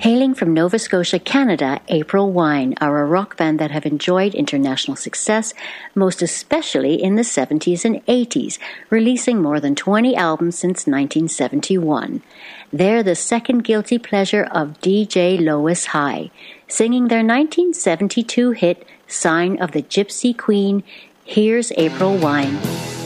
Hailing from Nova Scotia, Canada, April Wine are a rock band that have enjoyed international success, most especially in the 70s and 80s, releasing more than 20 albums since 1971. They're the second guilty pleasure of DJ Lois High, singing their 1972 hit, Sign of the Gypsy Queen. Here's April Wine.